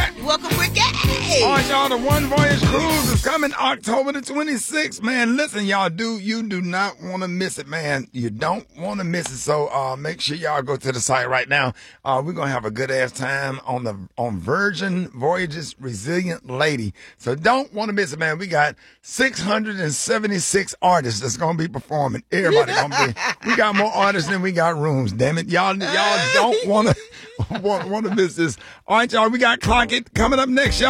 Welcome, Ricky. All right, y'all, the One Voyage Cruise is coming October the 26th. Man, listen, y'all, you do not want to miss it, man. You don't want to miss it. So make sure y'all go to the site right now. We're going to have a good-ass time on Virgin Voyages Resilient Lady. So don't want to miss it, man. We got 676 artists that's going to be performing. Everybody going to be. We got more artists than we got rooms, damn it. Y'all don't want to miss this. All right, y'all, we got Clock It coming up next, y'all.